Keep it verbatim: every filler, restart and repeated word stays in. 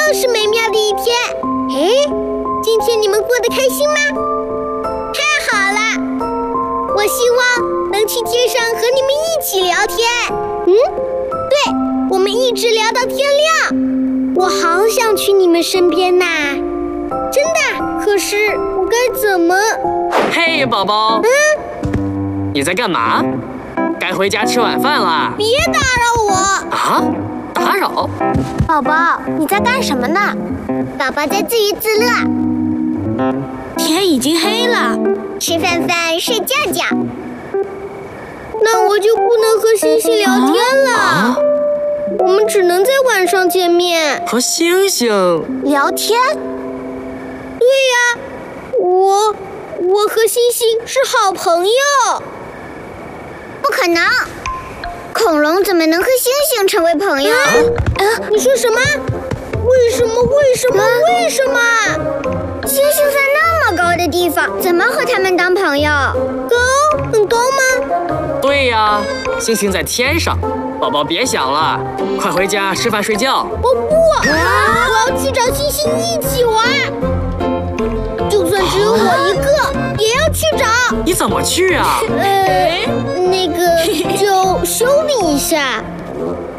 又是美妙的一天。哎，今天你们过得开心吗？太好了！我希望能去天上和你们一起聊天。嗯，对，我们一直聊到天亮。我好想去你们身边呐，真的。可是我该怎么？ 嘿，宝宝。嗯，你在干嘛？该回家吃晚饭啦！ 别打扰我！ 啊？打扰？ 宝宝，你在干什么呢？宝宝在自娱自乐。 天已经黑了， 吃饭饭，睡觉觉。那我就不能和星星聊天了。啊、我们只能在晚上见面。 和星星聊天？对呀，我我和星星是好朋友。不可能，恐龙怎么能和猩猩成为朋友？啊啊、你说什么？为什么？为什么？啊、为什么？猩猩在那么高的地方，怎么和他们当朋友？高？很高吗？ 对呀，星星在天上。宝宝别想了，快回家吃饭睡觉。 我不，啊、我要去找星星一起玩。就算只有我一个，也要去找。 你怎么去啊？ 呃，那个就修理一下。